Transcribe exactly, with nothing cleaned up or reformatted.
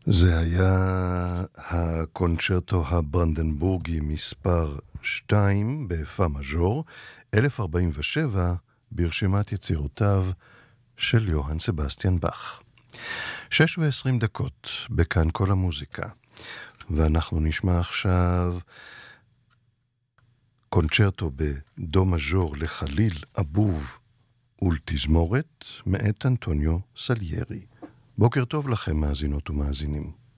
זה היה הקונצ'רטו הברנדנבורגי מספר שתיים בפא מז'ור, אלף ארבעים ושבע, ברשימת יצירותיו של יוהאן סבסטיאן באך. שש ועשרים דקות בכאן כל המוזיקה, ואנחנו נשמע עכשיו קונצ'רטו בדו מז'ור לחליל אבוב ולתזמורת מאת אנטוניו סליירי. בוקר טוב לכם מאזינות ומאזינים.